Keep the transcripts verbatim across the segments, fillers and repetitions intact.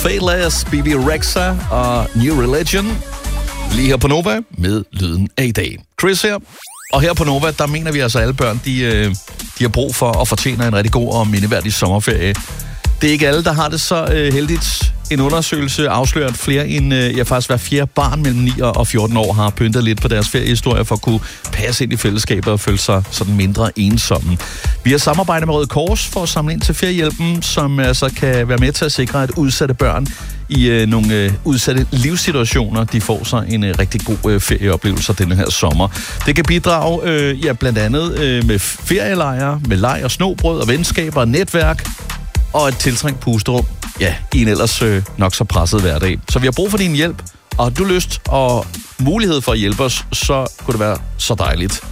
Faithless, B B Rexha og New Religion. Lige her på Nova med lyden af i dag. Chris her. Og her på Nova, der mener vi altså, at alle børn, de, de har brug for og fortjener en rigtig god og mindeværdig sommerferie. Det er ikke alle, der har det så øh, heldigt. En undersøgelse afslører, at flere end øh, ja, faktisk hver fjerde barn mellem ni og fjorten år har pyntet lidt på deres feriehistorie for at kunne passe ind i fællesskabet og føle sig sådan mindre ensomme. Vi har samarbejdet med Røde Kors for at samle ind til feriehjælpen, som altså kan være med til at sikre, at udsatte børn i øh, nogle øh, udsatte livssituationer, de får sig en øh, rigtig god øh, ferieoplevelse denne her sommer. Det kan bidrage øh, ja, blandt andet øh, med ferielejre, med leg og snobrød og venskaber og netværk, og et tiltrængt pusterum, ja, i en ellers øh, nok så presset hverdag. Så vi har brug for din hjælp, og har du lyst og mulighed for at hjælpe os, så kunne det være så dejligt.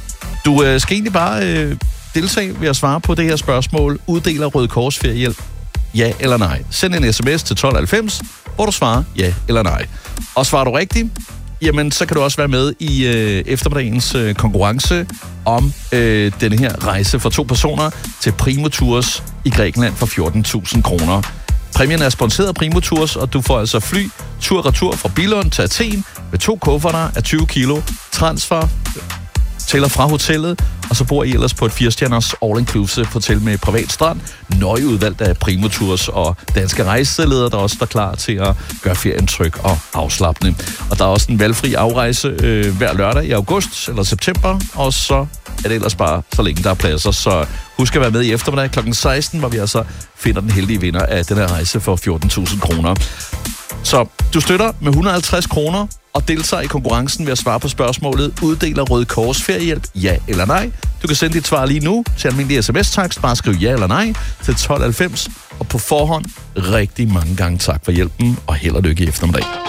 Du øh, skal egentlig bare øh, deltage ved at svare på det her spørgsmål. Uddeler Røde Kors feriehjælp? Ja eller nej? Send en sms til tolv halvfems, hvor du svarer ja eller nej. Og svarer du rigtigt, jamen så kan du også være med i øh, eftermiddagens øh, konkurrence om øh, denne her rejse for to personer til Primo Tours i Grækenland for fjorten tusind kroner. Præmien er sponsoreret af Primo Tours, og du får altså fly, tur-retur fra Billund til Athen med to kufferter af tyve kilo, transfer til og fra hotellet, og så bor I ellers på et fire-stjerners all-inclusive hotel med privat strand, nøje udvalgt af Primo Tours og danske rejseledere, der også står klar til at gøre ferien tryg og afslappende. Og der er også en valgfri afrejse øh, hver lørdag i august eller september, og så er det ellers bare så længe der er pladser. Så husk at være med i eftermiddag klokken seksten, hvor vi altså finder den heldige vinder af den her rejse for fjorten tusind kroner. Så du støtter med et hundrede og halvtreds kroner og deltager i konkurrencen ved at svare på spørgsmålet: uddeler Røde Kors feriehjælp? Ja eller nej? Du kan sende dit svar lige nu til almindelig sms-tekst. Bare skriv ja eller nej til tolv halvfems. Og på forhånd rigtig mange gange tak for hjælpen, og held og lykke i eftermiddag.